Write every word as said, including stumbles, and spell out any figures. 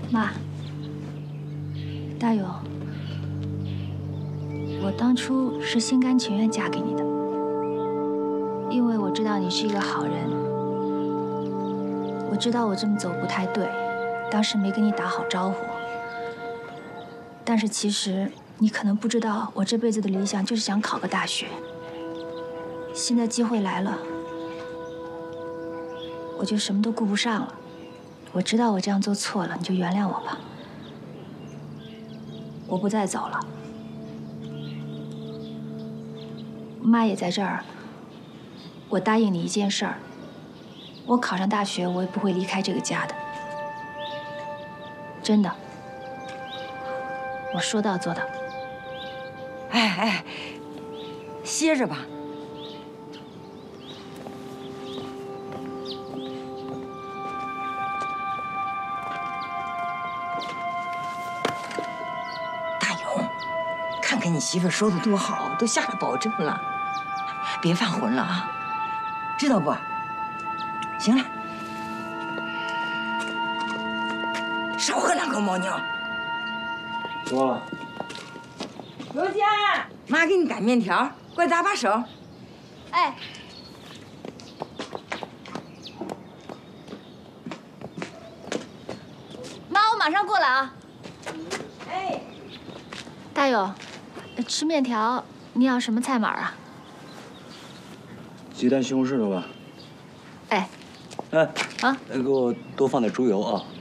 妈，大勇，我当初是心甘情愿嫁给你的，因为我知道你是一个好人。我知道我这么走不太对，当时没跟你打好招呼。但是其实你可能不知道，我这辈子的理想就是想考个大学。现在机会来了，我就什么都顾不上了。我知道我这样做错了，你就原谅我吧。我不再走了。妈也在这儿。我答应你一件事儿，我考上大学，我也不会离开这个家的。真的，我说到做到。 哎哎，歇着吧。大勇，看看你媳妇说的多好，都下了保证了，别犯浑了啊，知道不？行了，少喝两口猫尿。 说了。 刘佳，妈给你擀面条，快搭把手。 哎，妈，我马上过来啊。 哎， 大勇，吃面条你要什么菜码啊？ 鸡蛋西红柿的吧？ 哎， 哎， 啊， 给我多放点猪油啊。